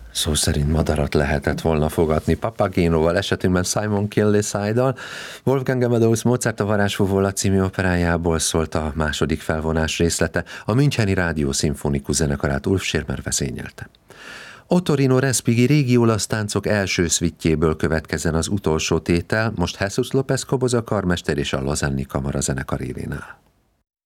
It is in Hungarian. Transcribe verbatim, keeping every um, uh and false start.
Szó szerint madarat lehetett volna fogadni Papagénoval, esetünkben Simon Kinley-Szájdal. Wolfgang Amadeus Mozart a Varázsfúvola című operájából szólt a második felvonás részlete, a Müncheni Rádió Szimfonikus Zenekarát Ulf Schirmer vezényelte. Ottorino Respighi régi olasz táncok első szvittjéből következzen az utolsó tétel, most Jesus López Cobos a karmester és a Lausanne-i Kamara zenekar élén áll.